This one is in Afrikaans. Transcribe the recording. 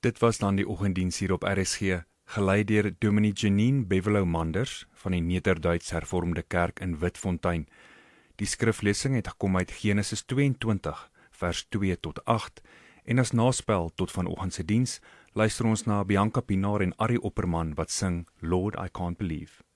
Dit was dan die oggenddiens hier op RSG, gelei deur Dominee Janine Bevelow Manders van die Nederduits Hervormde Kerk in Witfontein. Die skriflesing het gekom uit Genesis 22, vers 2 tot 8, en as naspel tot vanoggend se diens, luister ons na Bianca Pinaar en Arrie Opperman wat sing Lord I Can't Believe.